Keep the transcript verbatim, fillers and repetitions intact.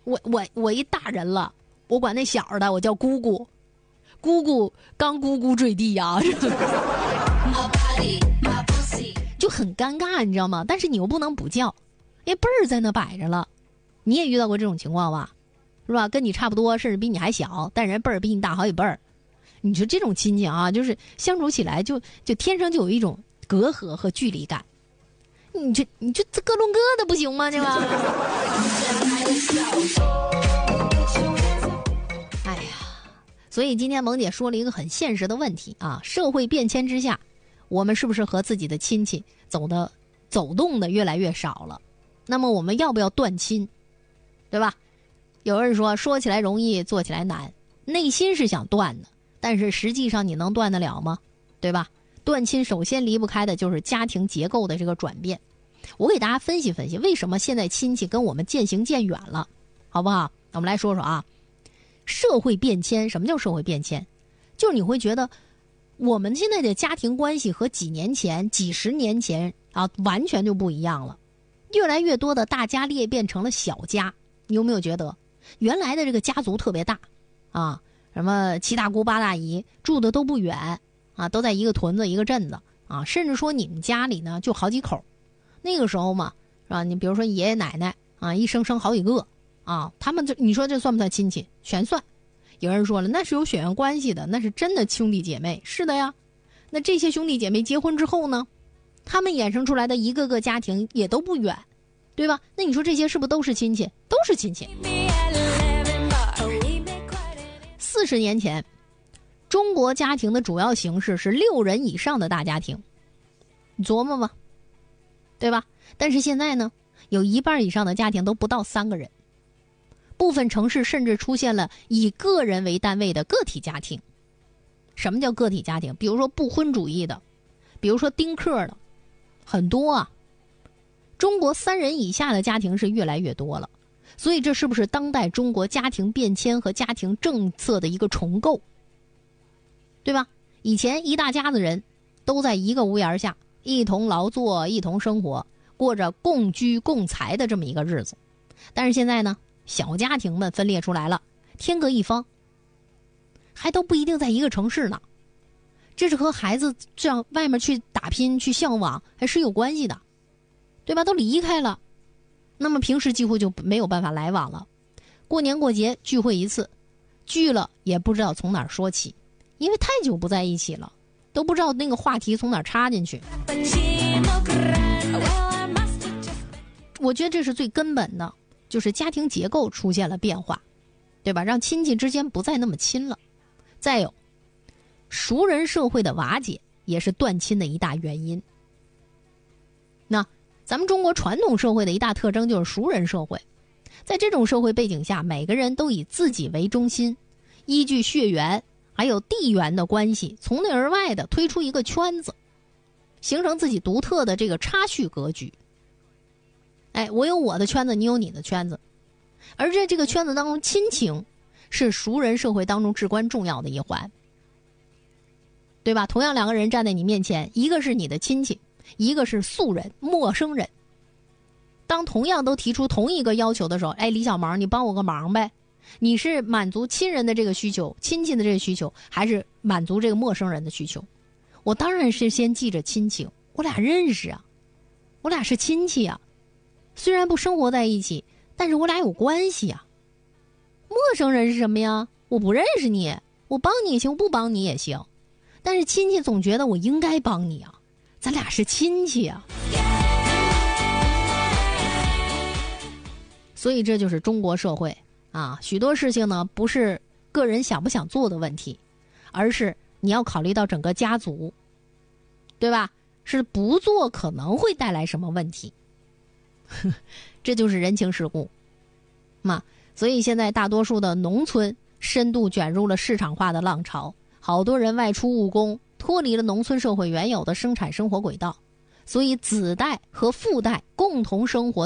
我我我一大人了，我管那小的我叫姑姑，姑姑刚咕咕坠地啊，就很尴尬，你知道吗？但是你又不能不叫，因为辈儿在那摆着了。你也遇到过这种情况吧？是吧？跟你差不多，甚至比你还小，但人辈儿比你大好几辈儿。你说这种亲戚啊，就是相处起来就就天生就有一种隔阂和距离感。你这你这这各论各的不行吗？这吧？哎呀，所以今天萌姐说了一个很现实的问题啊，社会变迁之下，我们是不是和自己的亲戚走的走动的越来越少了？那么我们要不要断亲？对吧？有人说说起来容易做起来难，内心是想断的，但是实际上你能断得了吗？对吧？断亲首先离不开的就是家庭结构的这个转变。我给大家分析分析为什么现在亲戚跟我们渐行渐远了，好不好？我们来说说啊，社会变迁。什么叫社会变迁？就是你会觉得我们现在的家庭关系和几年前几十年前啊完全就不一样了，越来越多的大家裂变成了小家。你有没有觉得原来的这个家族特别大啊，什么七大姑八大姨住的都不远啊，都在一个屯子一个镇子啊，甚至说你们家里呢就好几口。那个时候嘛，是吧？你比如说爷爷奶奶啊，一生生好几个啊，他们这你说这算不算亲戚？全算。有人说了，那是有血缘关系的，那是真的兄弟姐妹。是的呀，那这些兄弟姐妹结婚之后呢，他们衍生出来的一个个家庭也都不远，对吧？那你说这些是不是都是亲戚？都是亲戚。四十年前，中国家庭的主要形式是六人以上的大家庭，你琢磨吧，对吧？但是现在呢，有一半以上的家庭都不到三个人，部分城市甚至出现了以个人为单位的个体家庭。什么叫个体家庭？比如说不婚主义的，比如说丁克的，很多啊。中国三人以下的家庭是越来越多了，所以这是不是当代中国家庭变迁和家庭政策的一个重构？对吧？以前一大家子人都在一个屋檐下，一同劳作，一同生活，过着共居共财的这么一个日子。但是现在呢，小家庭们分裂出来了，天各一方，还都不一定在一个城市呢。这是和孩子这样外面去打拼去向往还是有关系的，对吧？都离开了，那么平时几乎就没有办法来往了。过年过节聚会一次，聚了也不知道从哪儿说起，因为太久不在一起了，都不知道那个话题从哪儿插进去。我觉得这是最根本的，就是家庭结构出现了变化，对吧？让亲戚之间不再那么亲了。再有，熟人社会的瓦解也是断亲的一大原因。那咱们中国传统社会的一大特征就是熟人社会，在这种社会背景下，每个人都以自己为中心，依据血缘还有地缘的关系，从内而外的推出一个圈子，形成自己独特的这个差序格局。哎，我有我的圈子，你有你的圈子，而在这个圈子当中，亲情是熟人社会当中至关重要的一环，对吧？同样两个人站在你面前，一个是你的亲戚，一个是素人陌生人，当同样都提出同一个要求的时候，哎，李小毛，你帮我个忙呗，你是满足亲人的这个需求，亲戚的这个需求，还是满足这个陌生人的需求？我当然是先记着亲情，我俩认识啊，我俩是亲戚啊，虽然不生活在一起，但是我俩有关系啊。陌生人是什么呀？我不认识你，我帮你也行，不帮你也行，但是亲戚总觉得我应该帮你啊，咱俩是亲戚啊。所以这就是中国社会啊，许多事情呢不是个人想不想做的问题，而是你要考虑到整个家族，对吧？是不做可能会带来什么问题，这就是人情世故嘛。所以现在大多数的农村深度卷入了市场化的浪潮，好多人外出务工，脱离了农村社会原有的生产生活轨道，所以子代和父代共同生活